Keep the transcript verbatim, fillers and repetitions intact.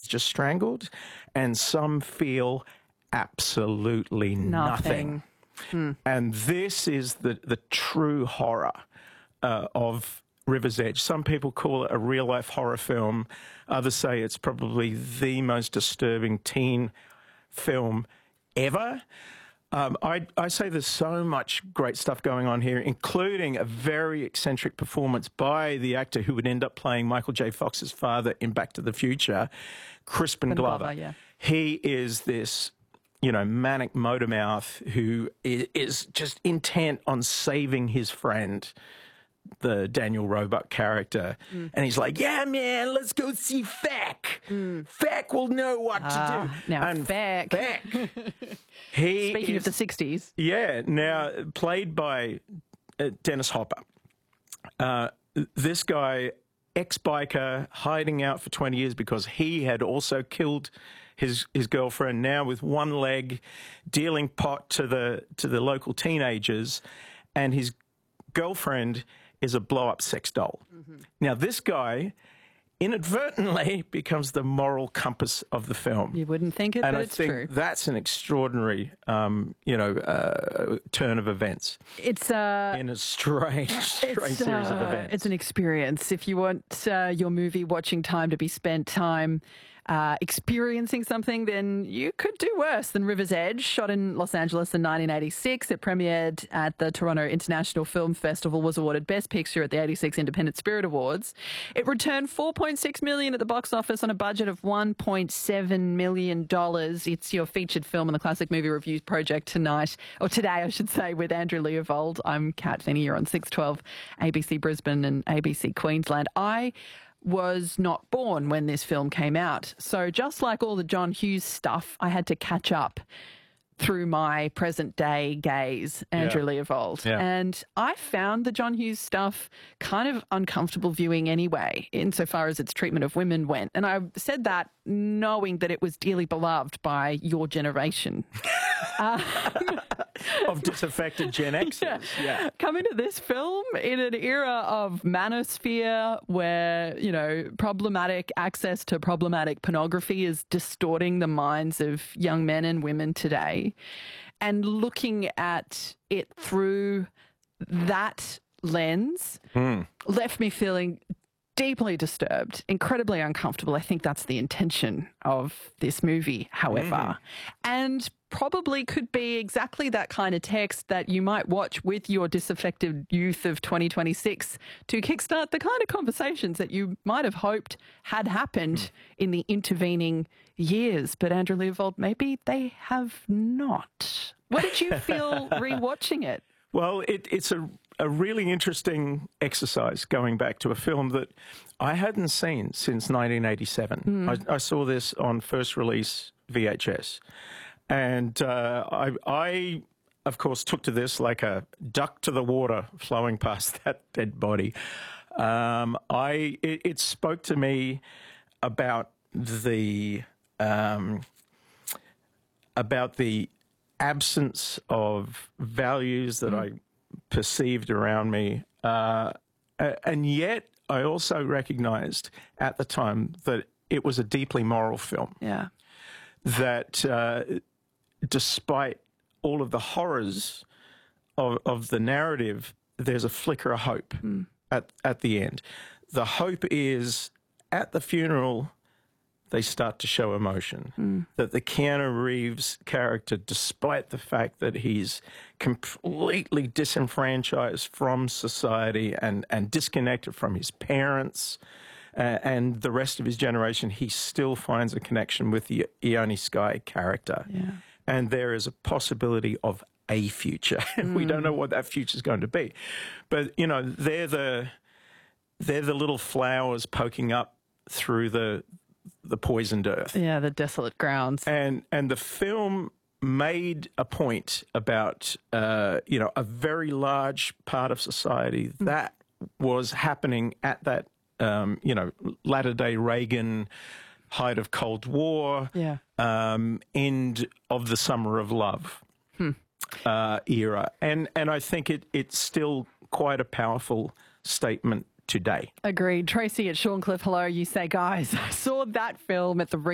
just strangled, and some feel absolutely nothing. Nothing. Hmm. And this is the, the true horror uh, of River's Edge. Some people call it a real-life horror film. Others say it's probably the most disturbing teen film ever. Um, I, I say there's so much great stuff going on here, including a very eccentric performance by the actor who would end up playing Michael J. Fox's father in Back to the Future, Crispin Glover. Glover, yeah. He is this, you know, manic motor mouth who is, is just intent on saving his friend, the Daniel Roebuck character. Mm. And he's like, yeah, man, let's go see Feck. Mm. Feck will know what uh, to do. Now, and Feck. Feck. He Speaking is, of the sixties. Yeah, now played by uh, Dennis Hopper. Uh, this guy, ex-biker, hiding out for twenty years because he had also killed his his girlfriend, now with one leg, dealing pot to the to the local teenagers, and his girlfriend is a blow-up sex doll. Mm-hmm. Now, this guy inadvertently becomes the moral compass of the film. You wouldn't think it, and but I it's think true. That's an extraordinary, um, you know, uh, turn of events. It's uh, in a strange, strange series uh, of events. It's an experience. If you want uh, your movie watching time to be spent time uh, experiencing something, then you could do worse than River's Edge. Shot in Los Angeles in nineteen eighty-six, it premiered at the Toronto International Film Festival, was awarded Best Picture at the eighty-six Independent Spirit Awards. It returned four point six million dollars at the box office on a budget of one point seven million dollars. It's your featured film on the Classic Movie Reviews Project tonight, or today, I should say, with Andrew Leovold. I'm Kat Finney. You're on six twelve A B C Brisbane and A B C Queensland. I was not born when this film came out. So just like all the John Hughes stuff, I had to catch up through my present-day gaze, Andrew yeah. Leovold. Yeah. And I found the John Hughes stuff kind of uncomfortable viewing anyway, insofar as its treatment of women went. And I said that knowing that it was dearly beloved by your generation. um, of disaffected Gen Xers. Yeah. yeah. Coming to this film in an era of manosphere where, you know, problematic access to problematic pornography is distorting the minds of young men and women today, and looking at it through that lens mm. left me feeling deeply disturbed, incredibly uncomfortable. I think that's the intention of this movie, however. Mm. And probably could be exactly that kind of text that you might watch with your disaffected youth of twenty twenty-six to kickstart the kind of conversations that you might have hoped had happened mm. in the intervening years. But Andrew Leovold, maybe they have not. What did you feel rewatching it? Well, it, it's a, a really interesting exercise going back to a film that I hadn't seen since nineteen eighty-seven. Mm. I, I saw this on first release V H S. And uh, I, I, of course, took to this like a duck to the water flowing past that dead body. Um, I it, it spoke to me about the um, about the absence of values that mm. I perceived around me, uh, and yet I also recognized at the time that it was a deeply moral film. Yeah, that. Uh, Despite all of the horrors of, of the narrative, there's a flicker of hope mm. at, at the end. The hope is at the funeral, they start to show emotion. Mm. That the Keanu Reeves character, despite the fact that he's completely disenfranchised from society and, and disconnected from his parents uh, and the rest of his generation, he still finds a connection with the Ione Skye character. Yeah. And there is a possibility of a future. Mm. We don't know what that future is going to be. But, you know, they're the, they're the little flowers poking up through the the poisoned earth. Yeah, the desolate grounds. And and the film made a point about, uh, you know, a very large part of society mm. that was happening at that, um, you know, latter-day Reagan, height of Cold War, yeah. um, end of the Summer of Love hmm. uh, era. And and I think it it's still quite a powerful statement today. Agreed. Tracy at Shorncliffe, hello. You say, guys, I saw that film at the